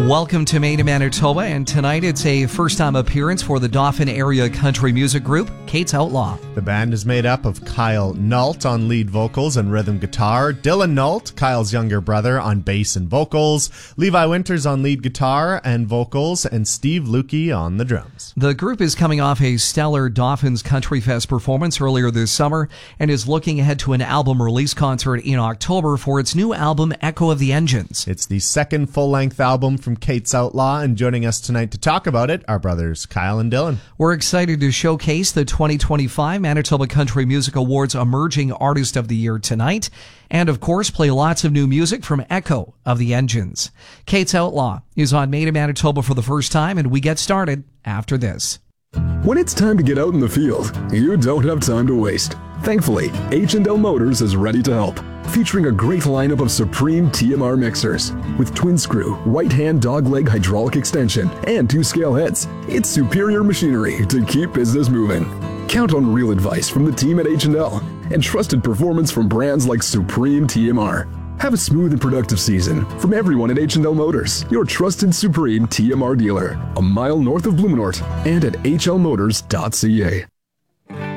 Welcome to Maine, Manitoba, and tonight it's a first-time appearance for the Dauphin area country music group, Kate's Outlaw. The band is made up of Kyle Nault on lead vocals and rhythm guitar, Dylan Nault, Kyle's younger brother, on bass and vocals, Levi Winters on lead guitar and vocals, and Steve Lukey on the drums. The group is coming off a stellar Dauphins Country Fest performance earlier this summer and is looking ahead to an album release concert in October for its new album, Echo of the Engines. It's the second full-length album from Kate's Outlaw, and joining us tonight to talk about it are brothers Kyle and Dylan. We're excited to showcase the 2025 Manitoba Country Music Awards Emerging Artist of the Year tonight, and of course play lots of new music from Echo of the Engines. Kate's Outlaw is on Maine, Manitoba for the first time, and we get started after this. When it's time to get out in the field, you don't have time to waste. Thankfully, H&L Motors is ready to help, featuring a great lineup of Supreme TMR mixers with twin screw, right hand dogleg hydraulic extension, and 2 scale heads. It's superior machinery to keep business moving. Count on real advice from the team at H&L and trusted performance from brands like Supreme TMR. Have a smooth and productive season from everyone at H&L Motors, your trusted Supreme TMR dealer, a mile north of Blumenort and at hlmotors.ca.